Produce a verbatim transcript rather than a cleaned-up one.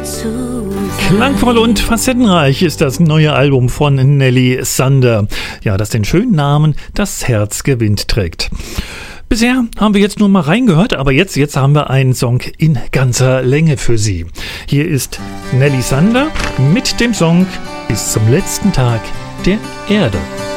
Klangvoll und facettenreich ist das neue Album von Nelly Sander, ja, das den schönen Namen Das Herz gewinnt trägt. Bisher haben wir jetzt nur mal reingehört, aber jetzt, jetzt haben wir einen Song in ganzer Länge für Sie. Hier ist Nelly Sander mit dem Song Bis zum letzten Tag der Erde.